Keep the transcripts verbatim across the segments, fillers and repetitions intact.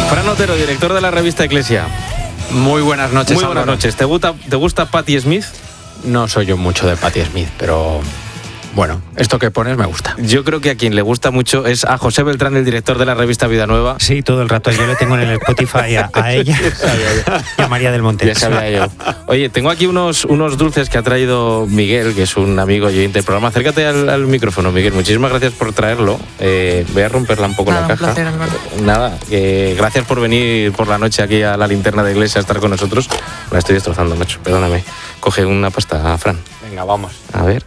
Fran Otero, director de la revista Eclesia. Muy buenas noches. Muy buenas Álvaro. noches. ¿Te gusta, ¿Te gusta Patti Smith? No soy yo mucho de Patti Smith, pero bueno, esto que pones me gusta. Yo creo que a quien le gusta mucho es a José Beltrán, el director de la revista Vida Nueva. Sí, todo el rato. Yo le tengo en el Spotify a, a ella y a María del Monte. Ya sabía yo. Oye, tengo aquí unos, unos dulces que ha traído Miguel, que es un amigo y oyente del programa. Acércate al, al micrófono, Miguel. Muchísimas gracias por traerlo. Eh, voy a romperla un poco Nada, la caja. Un placer, Álvaro. Nada, eh, gracias por venir por la noche aquí a la linterna de Iglesia a estar con nosotros. La estoy destrozando, macho. Perdóname. Coge una pasta, Fran. Venga, vamos. A ver.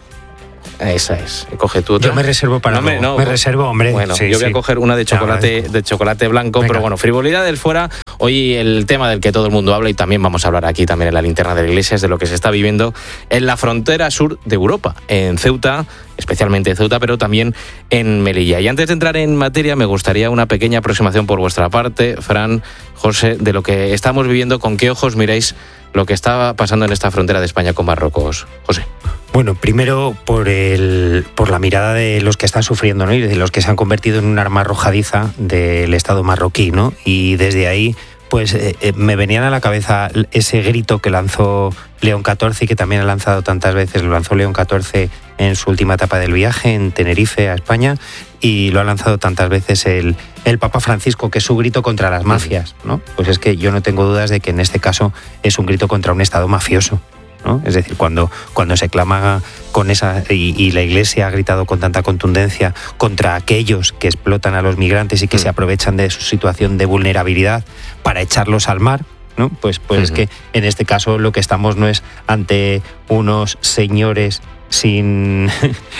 Esa es. Coge tú otra. Yo me reservo para no, me, no, me reservo, hombre. Bueno, sí, yo voy sí. a coger una de chocolate, de chocolate blanco, Venga. pero bueno, frivolidades fuera. Hoy el tema del que todo el mundo habla, y también vamos a hablar aquí también en la linterna de la Iglesia, es de lo que se está viviendo en la frontera sur de Europa, en Ceuta, especialmente en Ceuta, pero también en Melilla. Y antes de entrar en materia, me gustaría una pequeña aproximación por vuestra parte, Fran, José, de lo que estamos viviendo. ¿Con qué ojos miráis lo que está pasando en esta frontera de España con Marruecos? José. Bueno, primero por el por la mirada de los que están sufriendo, ¿no? Y de los que se han convertido en un arma arrojadiza del Estado marroquí, ¿no? Y desde ahí, pues eh, eh, me venían a la cabeza ese grito que lanzó León catorce y que también ha lanzado tantas veces. Lo lanzó León catorce en su última etapa del viaje, en Tenerife, a España, y lo ha lanzado tantas veces el, el Papa Francisco, que es su grito contra las mafias, ¿no? Pues es que yo no tengo dudas de que en este caso es un grito contra un Estado mafioso, ¿no? Es decir, cuando, cuando se clama con esa y, y la Iglesia ha gritado con tanta contundencia contra aquellos que explotan a los migrantes y que mm. se aprovechan de su situación de vulnerabilidad para echarlos al mar, ¿no? Pues, pues uh-huh. es que en este caso lo que estamos no es ante unos señores sin,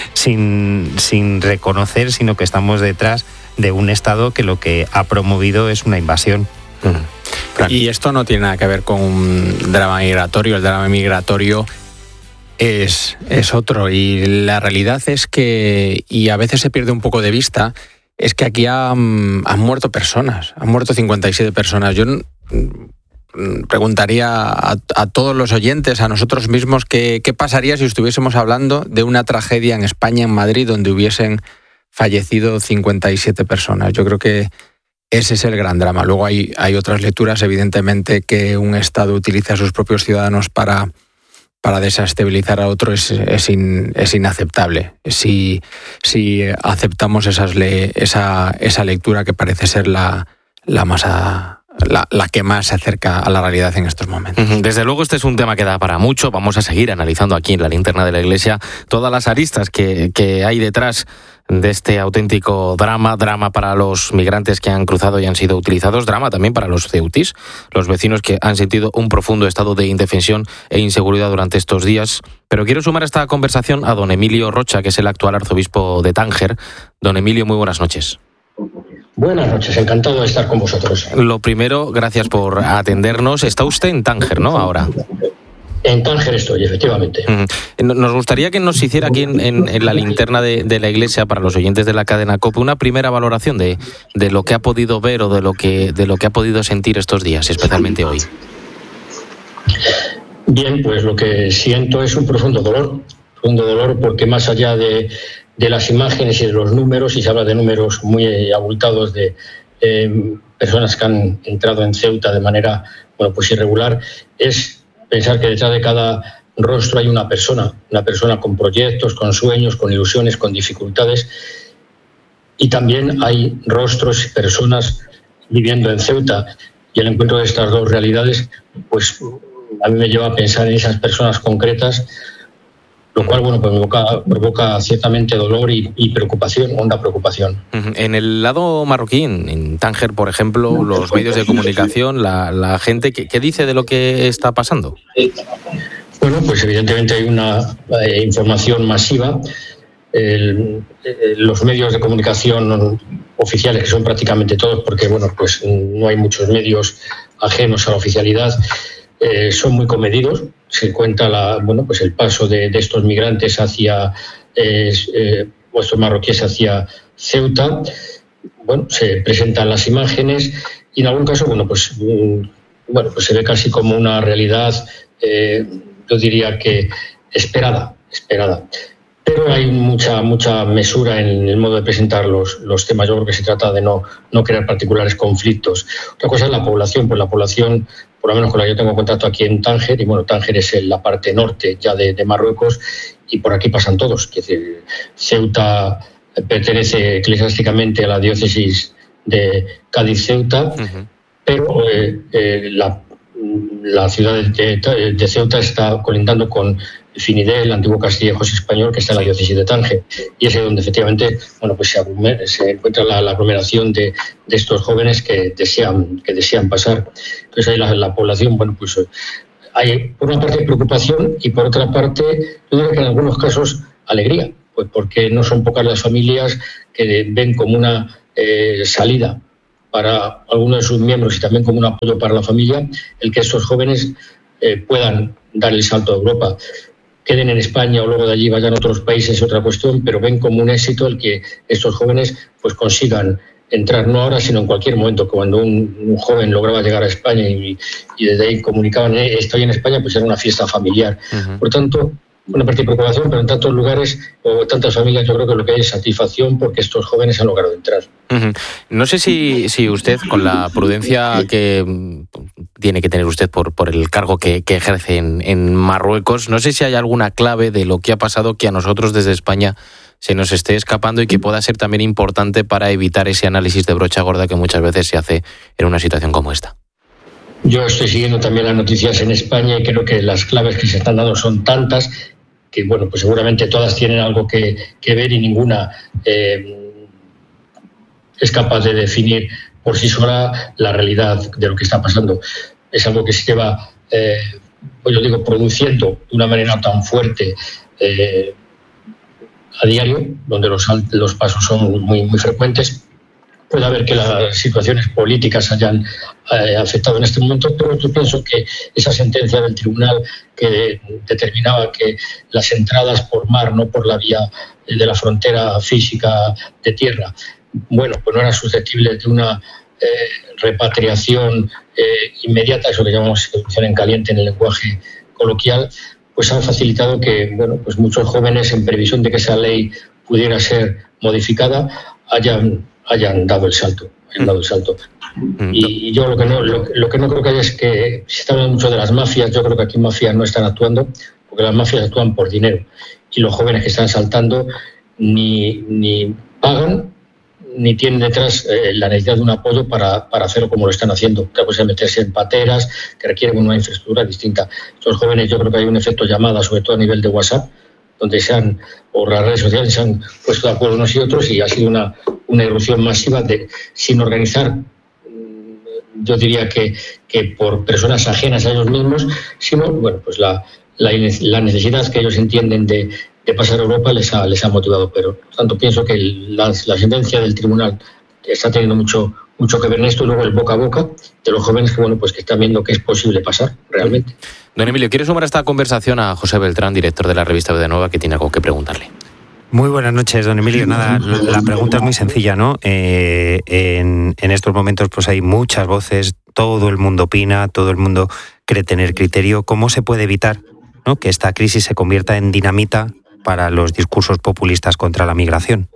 sin, sin reconocer, sino que estamos detrás de un Estado que lo que ha promovido es una invasión. Uh-huh. Y esto no tiene nada que ver con un drama migratorio. El drama migratorio es, es otro. Y la realidad es que, y a veces se pierde un poco de vista, es que aquí han, han muerto personas. Han muerto cincuenta y siete personas. Yo preguntaría a, a todos los oyentes, a nosotros mismos, qué, qué pasaría si estuviésemos hablando de una tragedia en España, en Madrid, donde hubiesen fallecido cincuenta y siete personas. Yo creo que ese es el gran drama. Luego hay, hay otras lecturas, evidentemente, que un Estado utiliza a sus propios ciudadanos para, para desestabilizar a otro es, es, in, es inaceptable. Si, si aceptamos esas le, esa, esa lectura que parece ser la, la más... A, La, la que más se acerca a la realidad en estos momentos. Desde luego este es un tema que da para mucho. Vamos a seguir analizando aquí en la linterna de la Iglesia todas las aristas que, que hay detrás de este auténtico drama, drama para los migrantes que han cruzado y han sido utilizados, drama también para los ceutíes, los vecinos que han sentido un profundo estado de indefensión e inseguridad durante estos días. Pero quiero sumar a esta conversación a don Emilio Rocha, que es el actual arzobispo de Tánger. Don Emilio, muy buenas noches. Buenas noches, encantado de estar con vosotros. Lo primero, gracias por atendernos. Está usted en Tánger, ¿no? Ahora. En Tánger estoy, efectivamente. Nos gustaría que nos hiciera aquí en, en, en la linterna de, de la Iglesia, para los oyentes de la cadena COPE, una primera valoración de, de lo que ha podido ver o de lo que, de lo que ha podido sentir estos días, especialmente hoy. Bien, pues lo que siento es un profundo dolor, profundo dolor porque más allá de... de las imágenes y de los números, y se habla de números muy abultados de eh, personas que han entrado en Ceuta de manera bueno, pues irregular, es pensar que detrás de cada rostro hay una persona, una persona con proyectos, con sueños, con ilusiones, con dificultades, y también hay rostros y personas viviendo en Ceuta, y el encuentro de estas dos realidades pues a mí me lleva a pensar en esas personas concretas, lo cual bueno, pues provoca, provoca ciertamente dolor y, y preocupación, honda preocupación. En el lado marroquí, en Tánger, por ejemplo, los medios de comunicación, la, la gente, ¿qué, ¿qué dice de lo que está pasando? Bueno, pues evidentemente hay una eh, información masiva. El, eh, los medios de comunicación oficiales, que son prácticamente todos, porque bueno, pues no hay muchos medios ajenos a la oficialidad, eh, son muy comedidos. Se cuenta la, bueno, pues el paso de, de estos migrantes hacia eh, eh, estos marroquíes hacia Ceuta. Bueno, se presentan las imágenes y en algún caso, bueno, pues bueno, pues se ve casi como una realidad, eh, yo diría que esperada, esperada. pero hay mucha mucha mesura en el modo de presentar los, los temas. Yo creo que se trata de no, no crear particulares conflictos. Otra cosa es la población, pues la población, por lo menos con la que yo tengo contacto aquí en Tánger, y bueno, Tánger es en la parte norte ya de, de Marruecos, y por aquí pasan todos. Es decir, Ceuta pertenece eclesiásticamente a la diócesis de Cádiz-Ceuta, uh-huh. pero eh, eh, la, la ciudad de, de Ceuta está colindando con Finidel, el antiguo Castilla-José español, que está en la diócesis de Tánger, y es donde efectivamente bueno, pues se, se encuentra la, la aglomeración de, de estos jóvenes que desean, que desean pasar. Entonces ahí la, la población, bueno, pues hay por una parte preocupación y por otra parte, yo diría que en algunos casos alegría, pues porque no son pocas las familias que ven como una eh, salida para algunos de sus miembros y también como un apoyo para la familia el que estos jóvenes eh, puedan dar el salto a Europa. Queden en España o luego de allí vayan a otros países es otra cuestión, pero ven como un éxito el que estos jóvenes pues consigan entrar, no ahora, sino en cualquier momento. Cuando un, un joven lograba llegar a España y, y desde ahí comunicaban, eh, estoy en España, pues era una fiesta familiar. Uh-huh. Por tanto, una parte de preocupación, pero en tantos lugares o tantas familias yo creo que lo que hay es satisfacción porque estos jóvenes han logrado entrar. Uh-huh. No sé si, si usted, con la prudencia que tiene que tener usted por, por el cargo que, que ejerce en, en Marruecos, no sé si hay alguna clave de lo que ha pasado que a nosotros desde España se nos esté escapando y que pueda ser también importante para evitar ese análisis de brocha gorda que muchas veces se hace en una situación como esta. Yo estoy siguiendo también las noticias en España y creo que las claves que se están dando son tantas que, bueno, pues seguramente todas tienen algo que, que ver y ninguna eh, es capaz de definir por sí sola la realidad de lo que está pasando. Es algo que se lleva, eh, pues yo digo, produciendo de una manera tan fuerte eh, a diario, donde los, los pasos son muy, muy frecuentes. Puede haber que las situaciones políticas hayan eh, afectado en este momento, pero yo pienso que esa sentencia del tribunal que determinaba que las entradas por mar, no por la vía de la frontera física de tierra, bueno, pues no eran susceptibles de una eh, repatriación eh, inmediata, eso que llamamos ejecución en caliente en el lenguaje coloquial, pues han facilitado que, bueno, pues muchos jóvenes, en previsión de que esa ley pudiera ser modificada, hayan hayan dado el salto, hayan dado el salto. Y, y yo lo que no lo, lo que no creo que haya es que se está hablando mucho de las mafias. Yo creo que aquí mafias no están actuando, porque las mafias actúan por dinero. Y los jóvenes que están saltando ni, ni pagan ni tienen detrás eh, la necesidad de un apoyo para, para hacerlo como lo están haciendo. Otra cosa es meterse en pateras que requieren una infraestructura distinta. Estos jóvenes, yo creo que hay un efecto llamada, sobre todo a nivel de WhatsApp, donde se han, o las redes sociales se han puesto de acuerdo unos y otros y ha sido una, una irrupción masiva de, sin organizar, yo diría que, que por personas ajenas a ellos mismos, sino, bueno, pues la, la, la necesidad que ellos entienden de, de pasar a Europa les ha, les ha motivado. Pero, por tanto, pienso que la, la sentencia del tribunal está teniendo mucho, mucho que ver en esto, y luego el boca a boca de los jóvenes que, bueno, pues que están viendo que es posible pasar realmente. Don Emilio, ¿quiere sumar a esta conversación a José Beltrán, director de la revista B D Nueva, que tiene algo que preguntarle? Muy buenas noches, don Emilio. Nada, la pregunta es muy sencilla, ¿no? Eh, en, en estos momentos pues hay muchas voces, todo el mundo opina, todo el mundo cree tener criterio. ¿Cómo se puede evitar, ¿no?, que esta crisis se convierta en dinamita para los discursos populistas contra la migración?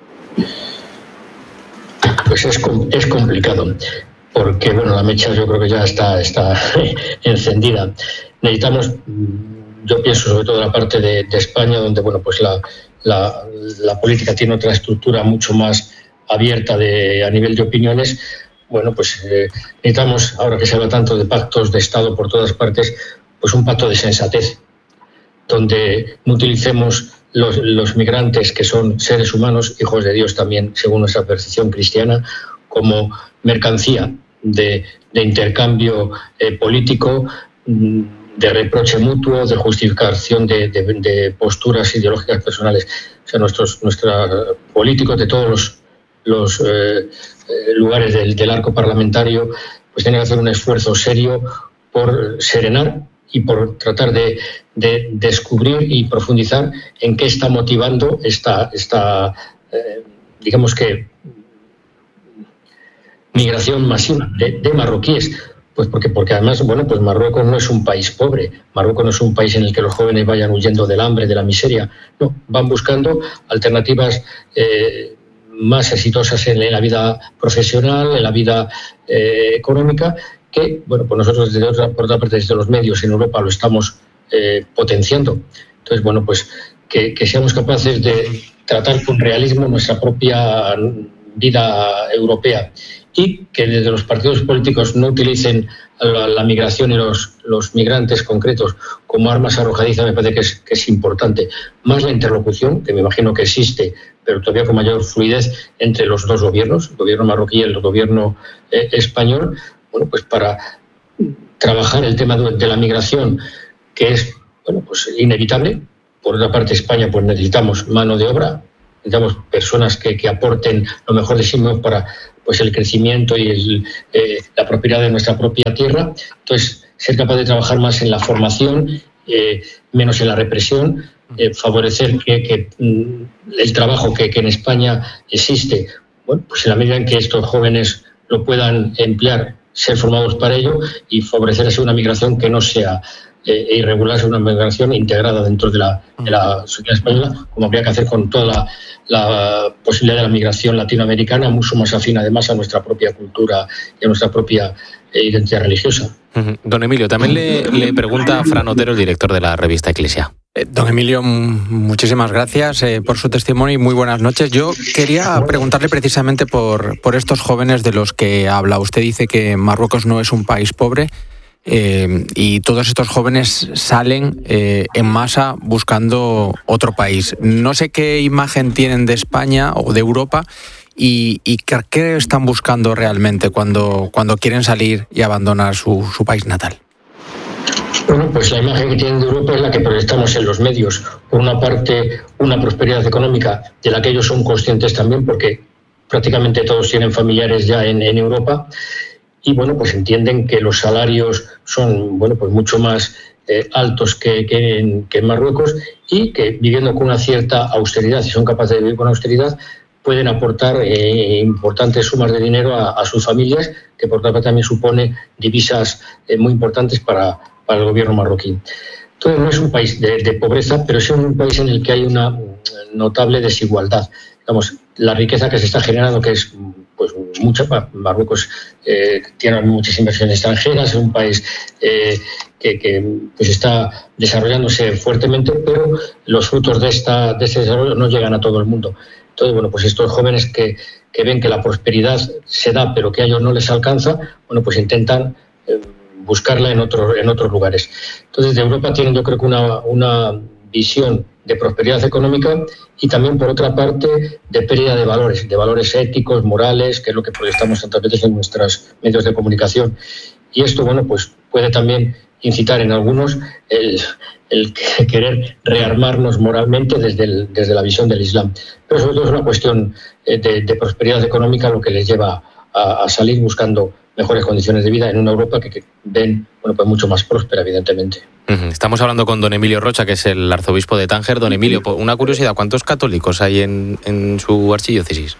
Pues es, es complicado, porque bueno, la mecha yo creo que ya está, está encendida. Necesitamos, yo pienso sobre todo en la parte de, de España, donde bueno, pues la, la, la política tiene otra estructura mucho más abierta de, a nivel de opiniones. Bueno, pues eh, necesitamos, ahora que se habla tanto de pactos de Estado por todas partes, pues un pacto de sensatez, donde no utilicemos los, los migrantes, que son seres humanos, hijos de Dios también, según nuestra percepción cristiana, como mercancía de, de intercambio eh, político, de reproche mutuo, de justificación de, de, de posturas ideológicas personales. O sea, nuestros, nuestros políticos de todos los, los eh, lugares del, del arco parlamentario pues tienen que hacer un esfuerzo serio por serenar y por tratar de, de descubrir y profundizar en qué está motivando esta, esta eh, digamos que, migración masiva de, de marroquíes. Pues porque, porque además, bueno, pues Marruecos no es un país pobre. Marruecos no es un país en el que los jóvenes vayan huyendo del hambre, de la miseria. No, van buscando alternativas eh, más exitosas en la vida profesional, en la vida eh, económica, que, bueno, pues nosotros, desde otra, por otra parte, desde los medios en Europa lo estamos eh, potenciando. Entonces, bueno, pues que, que seamos capaces de tratar con realismo nuestra propia vida europea y que desde los partidos políticos no utilicen la, la migración y los, los migrantes concretos como armas arrojadizas, me parece que es, que es importante. Más la interlocución, que me imagino que existe, pero todavía con mayor fluidez entre los dos gobiernos, el gobierno marroquí y el gobierno eh, español, bueno, pues para trabajar el tema de, de la migración, que es, bueno, pues inevitable. Por otra parte, España, pues necesitamos mano de obra, necesitamos personas que, que aporten lo mejor de sí mismos para pues el crecimiento y el, eh, la prosperidad de nuestra propia tierra. Entonces, ser capaz de trabajar más en la formación, eh, menos en la represión, eh, favorecer que, que mm, el trabajo que, que en España existe, bueno, pues en la medida en que estos jóvenes lo puedan emplear, ser formados para ello y favorecer así una migración que no sea eh, irregular, sino una migración integrada dentro de la, de la sociedad española, como habría que hacer con toda la, la posibilidad de la migración latinoamericana, mucho más afín además a nuestra propia cultura y a nuestra propia eh, identidad religiosa. Uh-huh. Don Emilio, también le, le pregunta a Fran Otero, el director de la revista Eclesia. Eh, don Emilio, muchísimas gracias eh, por su testimonio y muy buenas noches. Yo quería preguntarle precisamente por, por estos jóvenes de los que habla. Usted dice que Marruecos no es un país pobre. Eh, y todos estos jóvenes salen eh, en masa buscando otro país. No sé qué imagen tienen de España o de Europa y, y qué están buscando realmente cuando, cuando quieren salir y abandonar su, su país natal. Bueno, pues la imagen que tienen de Europa es la que proyectamos en los medios. Por una parte, una prosperidad económica de la que ellos son conscientes también, porque prácticamente todos tienen familiares ya en, en Europa. Y bueno, pues entienden que los salarios son, bueno, pues mucho más eh, altos que, que, en, que en Marruecos y que viviendo con una cierta austeridad, si son capaces de vivir con austeridad, pueden aportar eh, importantes sumas de dinero a, a sus familias, que por otra parte también supone divisas eh, muy importantes para, para el gobierno marroquí. Entonces no es un país de, de pobreza, pero es un país en el que hay una notable desigualdad. Digamos, la riqueza que se está generando, que es pues mucha, Marruecos eh, tiene muchas inversiones extranjeras, es un país eh, que, que pues está desarrollándose fuertemente, pero los frutos de, esta, de este desarrollo no llegan a todo el mundo. Entonces, bueno, pues estos jóvenes que, que ven que la prosperidad se da, pero que a ellos no les alcanza, bueno, pues intentan eh, buscarla en, otro, en otros lugares. Entonces, de Europa tienen, yo creo que una, una visión de prosperidad económica y también, por otra parte, de pérdida de valores, de valores éticos, morales, que es lo que proyectamos tantas veces en nuestros medios de comunicación. Y esto, bueno, pues puede también incitar en algunos el, el querer rearmarnos moralmente desde, el, desde la visión del Islam. Pero sobre todo es una cuestión de, de prosperidad económica lo que les lleva a, a salir buscando mejores condiciones de vida en una Europa que, que ven, bueno, pues mucho más próspera, evidentemente. Estamos hablando con don Emilio Rocha, que es el arzobispo de Tánger. Don Emilio, una curiosidad, ¿cuántos católicos hay en, en su archidiócesis?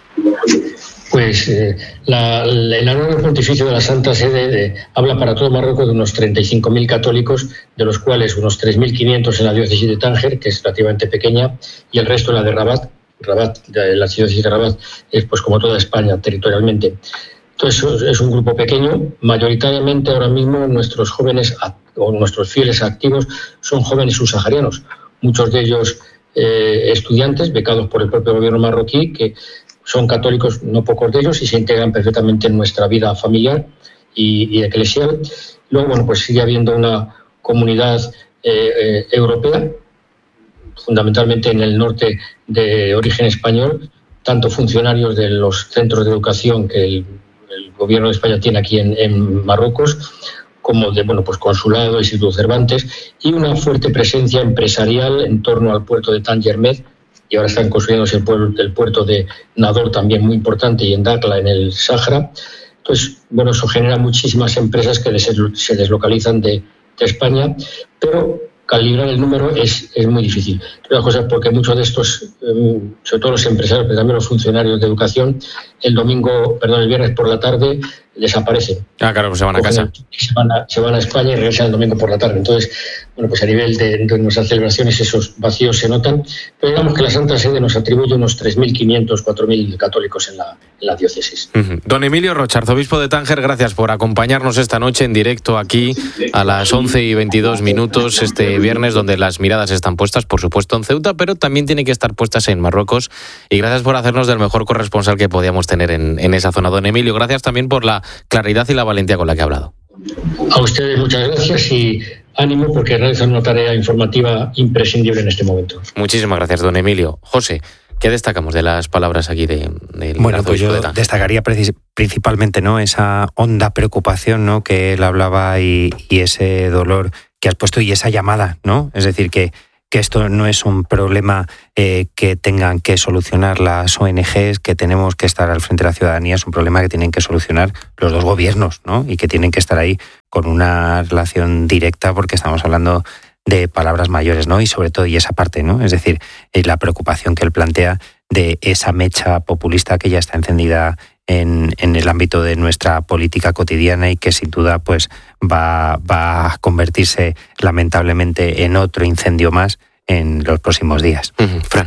Pues eh, la, la, el anuario pontificio de la Santa Sede de, habla para todo Marruecos de unos treinta y cinco mil católicos, de los cuales unos tres mil quinientos en la diócesis de Tánger, que es relativamente pequeña, y el resto en la de Rabat. Rabat, la archidiócesis de Rabat, es pues como toda España territorialmente. Entonces es un grupo pequeño. Mayoritariamente ahora mismo nuestros jóvenes o nuestros fieles activos son jóvenes subsaharianos, muchos de ellos eh, estudiantes becados por el propio gobierno marroquí, que son católicos, no pocos de ellos, y se integran perfectamente en nuestra vida familiar y, y eclesial. Luego, bueno, pues sigue habiendo una comunidad eh, eh, europea, fundamentalmente en el norte de origen español, tanto funcionarios de los centros de educación que el el gobierno de España tiene aquí en, en Marruecos, como de bueno pues consulado, Instituto Cervantes, y una fuerte presencia empresarial en torno al puerto de Tánger Med, y ahora están construyéndose el, puerto, el puerto de Nador, también muy importante, y en Dakhla, en el Sáhara. Entonces, bueno, eso genera muchísimas empresas que se deslocalizan de, de España, pero calibrar el número es, es muy difícil. Una cosa porque muchos de estos, sobre todo los empresarios, pero también los funcionarios de educación, el domingo, perdón, el viernes por la tarde desaparecen. Ah, claro, pues se van a casa. Se van a, se van a España y regresan el domingo por la tarde. Entonces, bueno, pues a nivel de, de nuestras celebraciones esos vacíos se notan, pero digamos que la Santa Sede nos atribuye unos tres mil quinientos, cuatro mil católicos en la, en la diócesis. Uh-huh. Don Emilio Rocha, arzobispo de Tánger, gracias por acompañarnos esta noche en directo aquí a las once y veintidós minutos este viernes, donde las miradas están puestas, por supuesto, en Ceuta, pero también tienen que estar puestas en Marruecos. Y gracias por hacernos del mejor corresponsal que podíamos tener en, en esa zona. Don Emilio, gracias también por la claridad y la valentía con la que ha hablado. A ustedes muchas gracias y ánimo, porque realizan una tarea informativa imprescindible en este momento. Muchísimas gracias, don Emilio. José, ¿qué destacamos de las palabras aquí de, del Bueno, pues yo de Tánger? destacaría principalmente, ¿no?, esa honda preocupación, ¿no?, que él hablaba y, y ese dolor que has puesto y esa llamada, ¿no? Es decir, que que esto no es un problema eh, que tengan que solucionar las O N Ges, que tenemos que estar al frente de la ciudadanía, es un problema que tienen que solucionar los dos gobiernos, ¿no? Y que tienen que estar ahí con una relación directa, porque estamos hablando de palabras mayores, ¿no? Y sobre todo, y esa parte, ¿no? Es decir, eh, la preocupación que él plantea de esa mecha populista que ya está encendida en, en el ámbito de nuestra política cotidiana y que sin duda pues va, va a convertirse lamentablemente en otro incendio más en los próximos días. Uh-huh. Fran.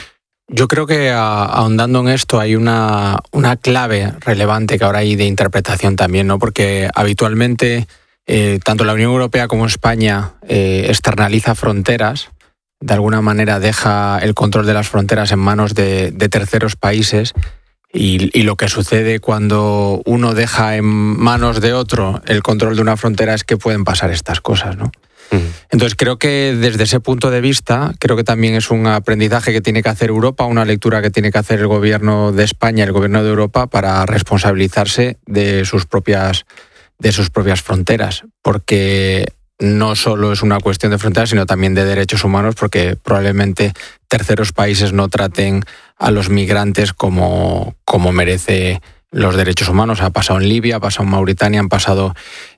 Yo creo que a, ahondando en esto hay una, una clave relevante que ahora hay de interpretación también, ¿no? Porque habitualmente eh, tanto la Unión Europea como España eh, externaliza fronteras, de alguna manera deja el control de las fronteras en manos de, de terceros países. Y, y lo que sucede cuando uno deja en manos de otro el control de una frontera es que pueden pasar estas cosas, ¿no? Uh-huh. Entonces creo que desde ese punto de vista, creo que también es un aprendizaje que tiene que hacer Europa, una lectura que tiene que hacer el gobierno de España, el gobierno de Europa, para responsabilizarse de sus propias, de sus propias fronteras, porque no solo es una cuestión de fronteras, sino también de derechos humanos, porque probablemente terceros países no traten a los migrantes como, como merece los derechos humanos. Ha pasado en Libia, ha pasado en Mauritania, han pasado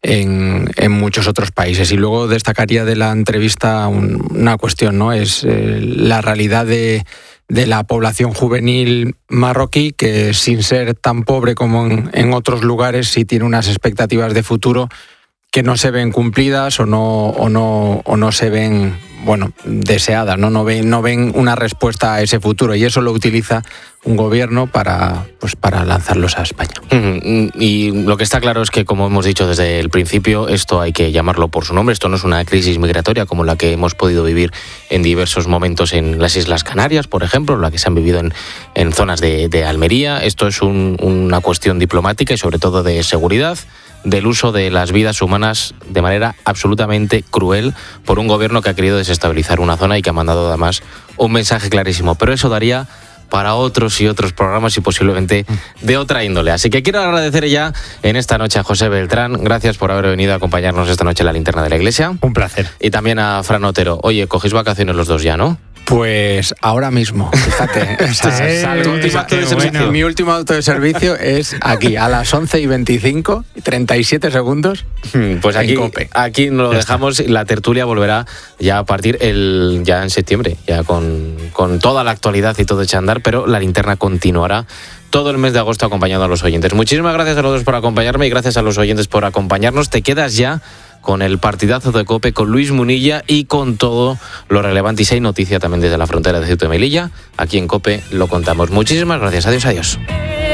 en, en muchos otros países. Y luego destacaría de la entrevista un, una cuestión, ¿no? Es eh, la realidad de, de la población juvenil marroquí, que sin ser tan pobre como en, en otros lugares, sí tiene unas expectativas de futuro que no se ven cumplidas o no, o no, o no se ven, bueno, deseadas, ¿no? No ven, no ven una respuesta a ese futuro, y eso lo utiliza un gobierno para, pues, para lanzarlos a España. Y lo que está claro es que, como hemos dicho desde el principio, esto hay que llamarlo por su nombre. Esto no es una crisis migratoria como la que hemos podido vivir en diversos momentos en las Islas Canarias, por ejemplo, la que se han vivido en, en zonas de, de Almería. Esto es un, una cuestión diplomática y sobre todo de seguridad, del uso de las vidas humanas de manera absolutamente cruel por un gobierno que ha querido desestabilizar una zona y que ha mandado además un mensaje clarísimo. Pero eso daría para otros y otros programas y posiblemente de otra índole. Así que quiero agradecer ya en esta noche a José Beltrán. Gracias por haber venido a acompañarnos esta noche en la Linterna de la Iglesia. Un placer. Y también a Fran Otero. Oye, cogéis vacaciones los dos ya, ¿no? Pues ahora mismo, fíjate. O sea, sí, salgo, último acto de servicio. Bueno. Mi último acto de servicio es aquí, a las once y veinticinco, treinta y siete segundos. Pues aquí, en COPE. aquí nos lo ya dejamos. Está. La tertulia volverá ya a partir el ya en septiembre, ya con, con toda la actualidad y todo hecho a andar, pero la linterna continuará todo el mes de agosto acompañando a los oyentes. Muchísimas gracias a los dos por acompañarme y gracias a los oyentes por acompañarnos. Te quedas ya con el partidazo de COPE, con Luis Munilla y con todo lo relevante. Y si hay noticia también desde la frontera de Ceuta y Melilla, aquí en COPE lo contamos. Muchísimas gracias. Adiós, adiós.